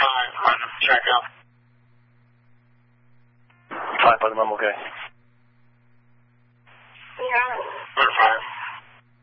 5, check out. 5 by the memo, okay.